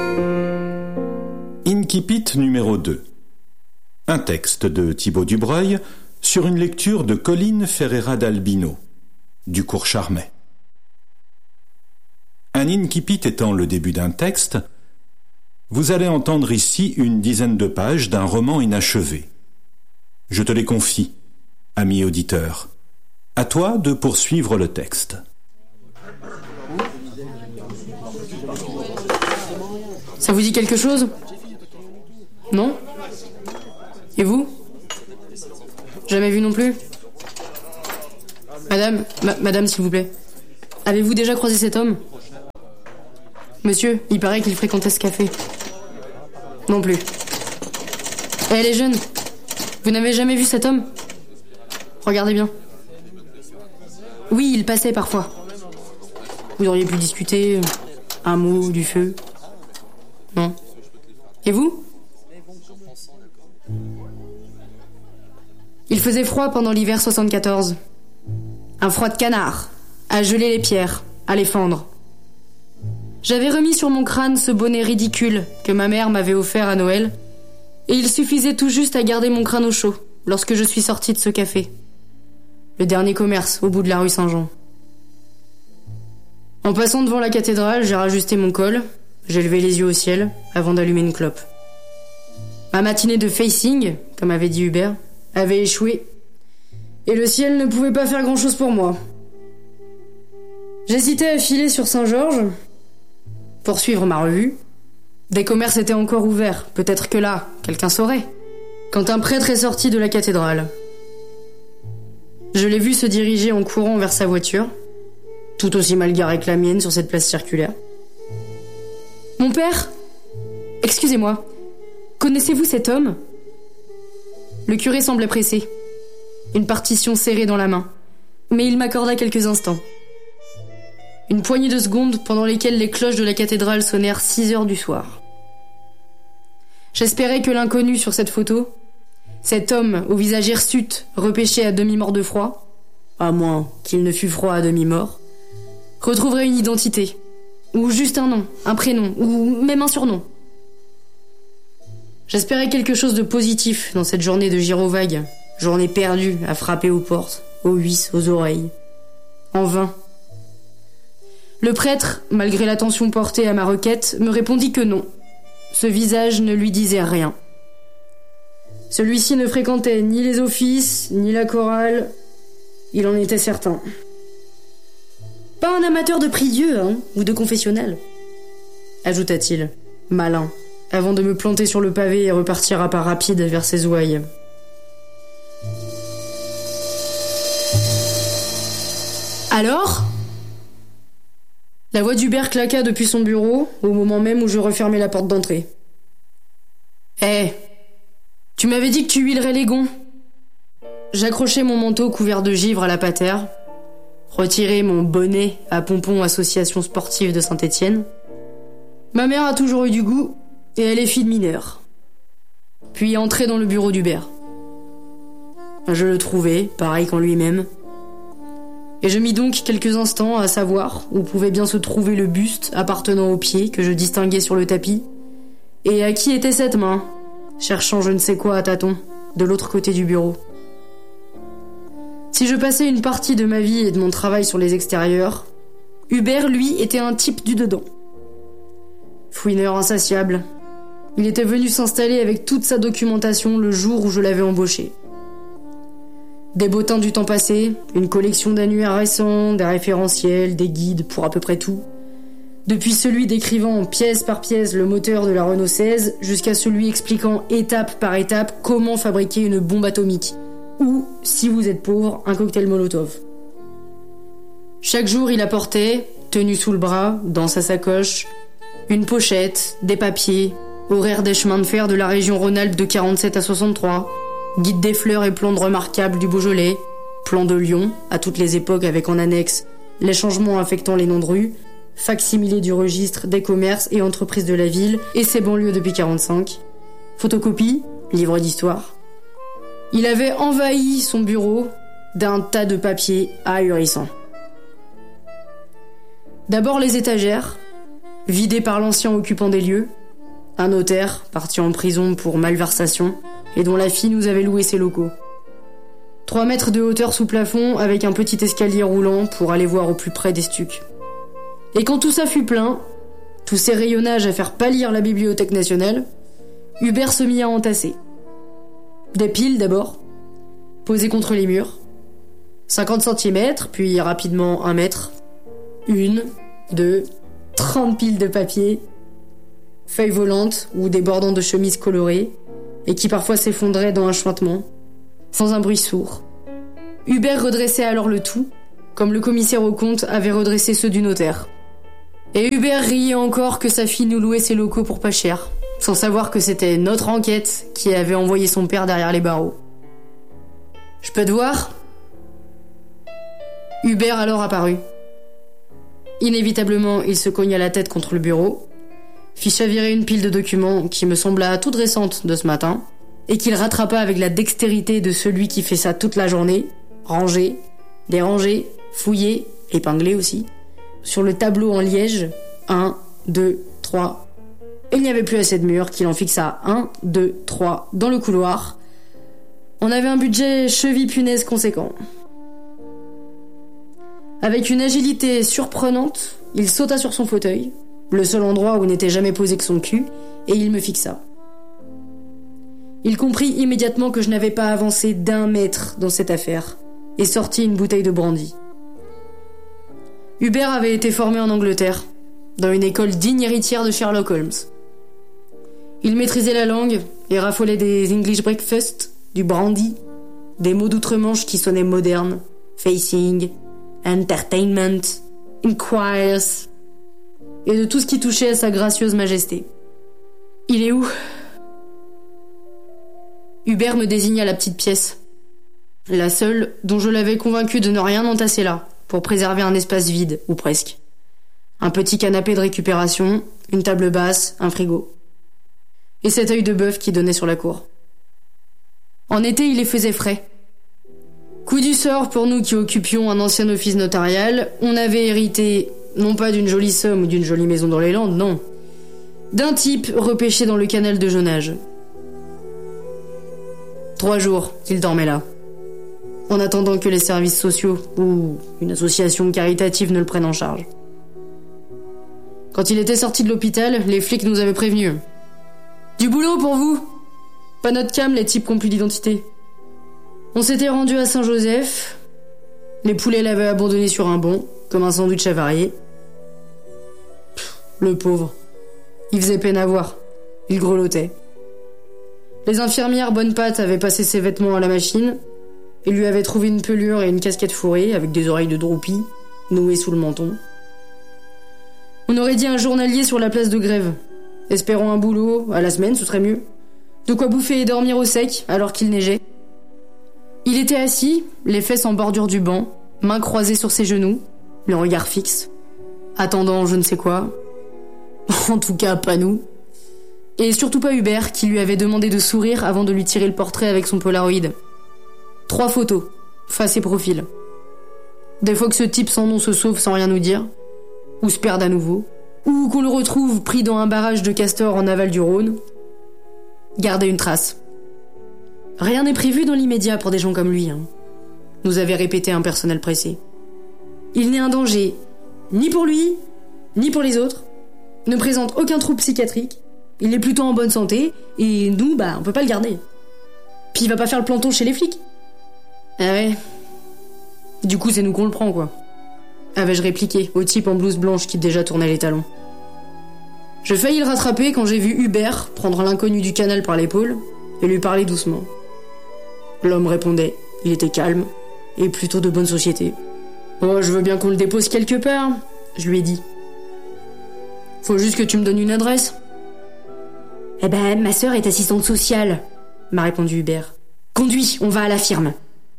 Incipit numéro 2. Un texte de Thibaut Dubreuil sur une lecture de Colline Ferreira d'Albino, du cours Charmet. Un incipit étant le début d'un texte, vous allez entendre ici une dizaine de pages d'un roman inachevé. Je te les confie, ami auditeur. À toi de poursuivre le texte. Ça vous dit quelque chose ? Non ? Et vous ? Jamais vu non plus ? Madame, s'il vous plaît. Avez-vous déjà croisé cet homme ? Monsieur, il paraît qu'il fréquentait ce café. Non plus. Et elle est jeune. Vous n'avez jamais vu cet homme ? Regardez bien. Oui, il passait parfois. Vous auriez pu discuter, un mot, du feu. Non. Et vous ? Il faisait froid pendant l'hiver 74. Un froid de canard, à geler les pierres, à les fendre. J'avais remis sur mon crâne ce bonnet ridicule que ma mère m'avait offert à Noël, et il suffisait tout juste à garder mon crâne au chaud lorsque je suis sortie de ce café. Le dernier commerce, au bout de la rue Saint-Jean. En passant devant la cathédrale, j'ai rajusté mon col, j'ai levé les yeux au ciel avant d'allumer une clope. Ma matinée de facing, comme avait dit Hubert, avait échoué, et le ciel ne pouvait pas faire grand-chose pour moi. J'hésitais à filer sur Saint-Georges, pour suivre ma revue. Des commerces étaient encore ouverts, peut-être que là, quelqu'un saurait, quand un prêtre est sorti de la cathédrale. Je l'ai vu se diriger en courant vers sa voiture, tout aussi mal garée que la mienne sur cette place circulaire. Mon père ? Excusez-moi, connaissez-vous cet homme ? Le curé semblait pressé, une partition serrée dans la main, mais il m'accorda quelques instants. Une poignée de secondes pendant lesquelles les cloches de la cathédrale sonnèrent 6 heures du soir. J'espérais que l'inconnu sur cette photo, cet homme au visage hirsute, repêché à demi-mort de froid, à moins qu'il ne fût froid à demi-mort, retrouverait une identité, ou juste un nom, un prénom, ou même un surnom. J'espérais quelque chose de positif dans cette journée de gyrovague, journée perdue à frapper aux portes, aux huisses, aux oreilles. En vain. Le prêtre, malgré l'attention portée à ma requête, me répondit que non. Ce visage ne lui disait rien. Celui-ci ne fréquentait ni les offices, ni la chorale. Il en était certain. Pas un amateur de prie-dieu, hein, ou de confessionnal, ajouta-t-il, malin, avant de me planter sur le pavé et repartir à pas rapide vers ses ouailles. Alors ? La voix d'Hubert claqua depuis son bureau, au moment même où je refermais la porte d'entrée. Tu m'avais dit que tu huilerais les gonds. J'accrochai mon manteau couvert de givre à la patère, retirai mon bonnet à pompons association sportive de Saint-Étienne. Ma mère a toujours eu du goût, et elle est fille de mineur. Puis entrai dans le bureau d'Hubert. Je le trouvai, pareil qu'en lui-même. Et je mis donc quelques instants à savoir où pouvait bien se trouver le buste appartenant au pied que je distinguais sur le tapis, et à qui était cette main, cherchant je ne sais quoi à tâtons, de l'autre côté du bureau. Si je passais une partie de ma vie et de mon travail sur les extérieurs, Hubert, lui, était un type du dedans. Fouineur insatiable, il était venu s'installer avec toute sa documentation le jour où je l'avais embauché. Des bottins du temps passé, une collection d'annuaires récents, des référentiels, des guides pour à peu près tout. Depuis celui décrivant pièce par pièce le moteur de la Renault 16, jusqu'à celui expliquant étape par étape comment fabriquer une bombe atomique. Ou, si vous êtes pauvre, un cocktail Molotov. Chaque jour, il apportait, tenu sous le bras, dans sa sacoche, une pochette, des papiers, horaire des chemins de fer de la région Rhône-Alpes de 47 à 63, guide des fleurs et plantes remarquables du Beaujolais, plan de Lyon, à toutes les époques avec en annexe les changements affectant les noms de rues, facsimilé du registre des commerces et entreprises de la ville et ses banlieues depuis 45, photocopie, livre d'histoire. Il avait envahi son bureau d'un tas de papiers ahurissants. D'abord les étagères, vidé par l'ancien occupant des lieux, un notaire parti en prison pour malversation et dont la fille nous avait loué ses locaux. 3 mètres de hauteur sous plafond avec un petit escalier roulant pour aller voir au plus près des stucs. Et quand tout ça fut plein, tous ces rayonnages à faire pâlir la Bibliothèque nationale, Hubert se mit à entasser. Des piles d'abord, posées contre les murs, 50 cm, puis rapidement 1 mètre, 1, 2, 30 piles de papier, feuilles volantes ou débordant de chemises colorées, et qui parfois s'effondraient dans un chuintement, sans un bruit sourd. Hubert redressait alors le tout, comme le commissaire aux comptes avait redressé ceux du notaire. Et Hubert riait encore que sa fille nous louait ses locaux pour pas cher, sans savoir que c'était notre enquête qui avait envoyé son père derrière les barreaux. « Je peux te voir ?» Hubert alors apparut. Inévitablement, il se cogna la tête contre le bureau, fit chavirer une pile de documents qui me sembla toute récente de ce matin, et qu'il rattrapa avec la dextérité de celui qui fait ça toute la journée, rangé, dérangé, fouillé, épinglé aussi, sur le tableau en liège, 1, 2, 3. Il n'y avait plus assez de murs qu'il en fixa 1, 2, 3 dans le couloir. On avait un budget cheville-punaise conséquent. Avec une agilité surprenante, il sauta sur son fauteuil, le seul endroit où n'était jamais posé que son cul, et il me fixa. Il comprit immédiatement que je n'avais pas avancé d'1 mètre dans cette affaire, et sortit une bouteille de brandy. Hubert avait été formé en Angleterre, dans une école digne héritière de Sherlock Holmes. Il maîtrisait la langue et raffolait des English breakfast, du brandy, des mots d'outre-Manche qui sonnaient modernes, facing, entertainment, inquires, et de tout ce qui touchait à sa gracieuse majesté. « Il est où ?» Hubert me désigna la petite pièce, la seule dont je l'avais convaincu de ne rien entasser là, pour préserver un espace vide, ou presque. Un petit canapé de récupération, une table basse, un frigo. Et cet œil de bœuf qui donnait sur la cour. En été, il les faisait frais. Coup du sort pour nous qui occupions un ancien office notarial, on avait hérité, non pas d'une jolie somme ou d'une jolie maison dans les Landes, non, d'un type repêché dans le canal de Jonage. 3 jours qu'il dormait là, en attendant que les services sociaux ou une association caritative ne le prennent en charge. Quand il était sorti de l'hôpital, les flics nous avaient prévenus. « Du boulot pour vous ! Pas notre cam, les types qui n'ont plus d'identité. » On s'était rendu à Saint-Joseph. Les poulets l'avaient abandonné sur un banc, comme un sandwich avarié. Le pauvre. Il faisait peine à voir. Il grelottait. Les infirmières bonnes pattes avaient passé ses vêtements à la machine et lui avaient trouvé une pelure et une casquette fourrée avec des oreilles de droupie nouées sous le menton. On aurait dit un journalier sur la place de Grève, espérant un boulot, à la semaine, ce serait mieux. De quoi bouffer et dormir au sec alors qu'il neigeait. Il était assis, les fesses en bordure du banc, mains croisées sur ses genoux, le regard fixe, attendant je ne sais quoi. En tout cas, pas nous. Et surtout pas Hubert, qui lui avait demandé de sourire avant de lui tirer le portrait avec son Polaroid. 3 photos, face et profil. Des fois que ce type sans nom se sauve sans rien nous dire, ou se perd à nouveau, ou qu'on le retrouve pris dans un barrage de castors en aval du Rhône. Gardez une trace. Rien n'est prévu dans l'immédiat pour des gens comme lui, nous avait répété un personnel pressé. Il n'est un danger, ni pour lui, ni pour les autres, ne présente aucun trouble psychiatrique, il est plutôt en bonne santé, et nous, on peut pas le garder. Puis il va pas faire le planton chez les flics. Ah ouais. Du coup, c'est nous qu'on le prend, quoi. Avais-je répliqué au type en blouse blanche qui déjà tournait les talons. Je faillis le rattraper quand j'ai vu Hubert prendre l'inconnu du canal par l'épaule et lui parler doucement. L'homme répondait, il était calme, et plutôt de bonne société. « Oh, je veux bien qu'on le dépose quelque part, » je lui ai dit. « Faut juste que tu me donnes une adresse. »« Eh ben, ma sœur est assistante sociale, » m'a répondu Hubert. « Conduis, on va à la firme. »